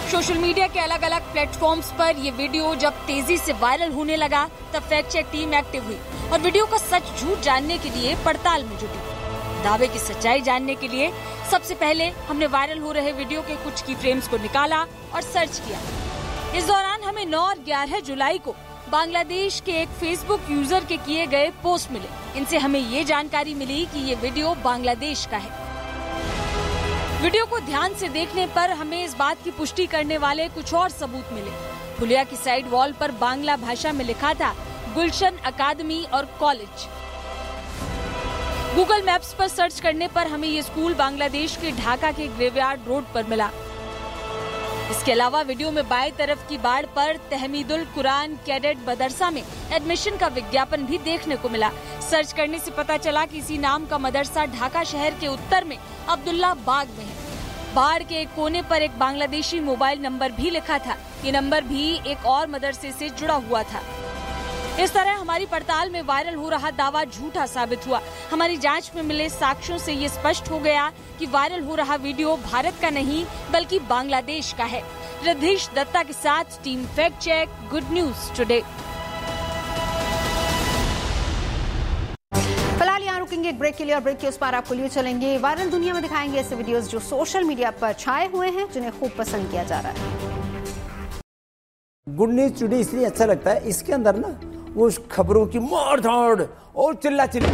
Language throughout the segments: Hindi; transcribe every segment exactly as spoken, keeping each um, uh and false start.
सोशल मीडिया के अलग अलग प्लेटफॉर्म्स पर ये वीडियो जब तेजी से वायरल होने लगा तब फैक्ट चेक टीम एक्टिव हुई और वीडियो का सच झूठ जानने के लिए पड़ताल में जुटी। दावे की सच्चाई जानने के लिए सबसे पहले हमने वायरल हो रहे वीडियो के कुछ की फ्रेम्स को निकाला और सर्च किया। इस दौरान हमें नौ और ग्यारह जुलाई को बांग्लादेश के एक फेसबुक यूजर के किए गए पोस्ट मिले। इनसे हमें ये जानकारी मिली कि ये वीडियो बांग्लादेश का है। वीडियो को ध्यान से देखने पर हमें इस बात की पुष्टि करने वाले कुछ और सबूत मिले। पुलिया की साइड वॉल पर बांग्ला भाषा में लिखा था गुलशन अकादमी और कॉलेज। गूगल मैप्स पर सर्च करने पर हमें ये स्कूल बांग्लादेश के ढाका के ग्रेवयार्ड रोड पर मिला। इसके अलावा वीडियो में बाएं तरफ की बाड़ पर तहमीदुल कुरान कैडेट मदरसा में एडमिशन का विज्ञापन भी देखने को मिला। सर्च करने से पता चला कि इसी नाम का मदरसा ढाका शहर के उत्तर में अब्दुल्ला बाग में है। बाड़ के एक कोने पर एक बांग्लादेशी मोबाइल नंबर भी लिखा था। ये नंबर भी एक और मदरसे से जुड़ा हुआ था। इस तरह हमारी पड़ताल में वायरल हो रहा दावा झूठा साबित हुआ। हमारी जांच में मिले साक्ष्यों से ये स्पष्ट हो गया कि वायरल हो रहा वीडियो भारत का नहीं बल्कि बांग्लादेश का है। रिद्धेश दत्ता के साथ team fact check, good news today. फिलहाल यहाँ रुकेंगे एक ब्रेक के लिए और ब्रेक के उस पार आपको लिए चलेंगे। वायरल दुनिया में दिखाएंगे ऐसे वीडियोस जो सोशल मीडिया पर छाए हुए हैं, जिन्हें खूब पसंद किया जा रहा है। गुड न्यूज टुडे इसलिए अच्छा लगता है, इसके अंदर ना वो खबरों की मार धाड़ और चिल्ला चिल्ली,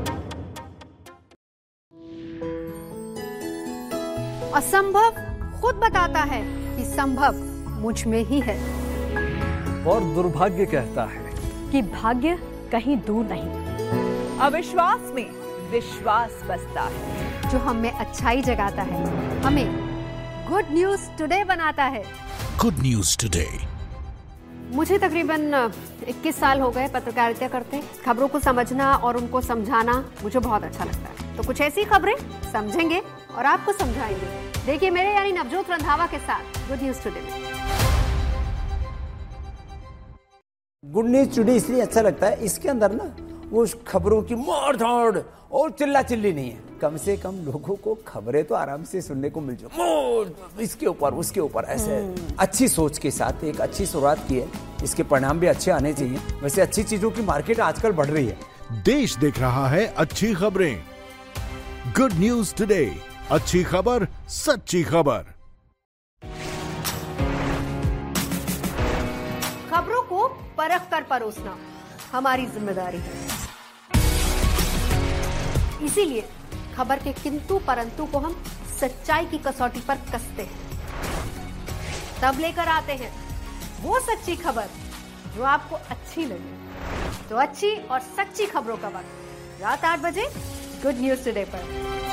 असंभव खुद बताता है कि संभव मुझ में ही है, और दुर्भाग्य कहता है कि भाग्य कहीं दूर नहीं। अविश्वास में विश्वास बसता है। जो हमें अच्छाई जगाता है, हमें गुड न्यूज टुडे बनाता है। Good news today. मुझे तकरीबन इक्कीस साल हो गए पत्रकारिता करते। खबरों को समझना और उनको समझाना मुझे बहुत अच्छा लगता है। तो कुछ ऐसी खबरें समझेंगे और आपको समझाएंगे। देखिए मेरे यानी नवजोत रंधावा के साथ गुड न्यूज टुडे में। गुड न्यूज टुडे इसलिए अच्छा लगता है, इसके अंदर ना वो खबरों की मार धाड़ और चिल्ला चिल्ली नहीं है। कम से कम लोगों को खबरें तो आराम से सुनने को मिल जाए, इसके ऊपर उसके ऊपर ऐसे अच्छी सोच के साथ एक अच्छी शुरुआत की है। इसके परिणाम भी अच्छे आने चाहिए। वैसे अच्छी चीजों की मार्केट आजकल बढ़ रही है। देश देख रहा है अच्छी खबरें। गुड न्यूज टुडे, अच्छी खबर सच्ची खबर। खबरों को परख कर परोसना हमारी जिम्मेदारी है। इसीलिए खबर के किंतु परंतु को हम सच्चाई की कसौटी पर कसते हैं, तब लेकर आते हैं वो सच्ची खबर जो आपको अच्छी लगे। तो अच्छी और सच्ची खबरों का वक्त रात आठ बजे गुड न्यूज टुडे पर।